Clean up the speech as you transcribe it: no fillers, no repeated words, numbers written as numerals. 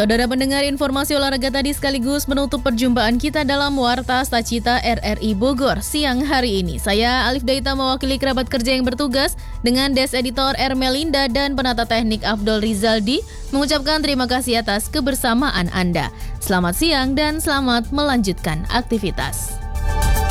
Saudara pendengar, informasi olahraga tadi sekaligus menutup perjumpaan kita dalam Warta Stacita RRI Bogor siang hari ini. Saya Alif Daita mewakili kerabat kerja yang bertugas dengan Des Editor Ermelinda dan penata teknik Abdul Rizaldi mengucapkan terima kasih atas kebersamaan Anda. Selamat siang dan selamat melanjutkan aktivitas.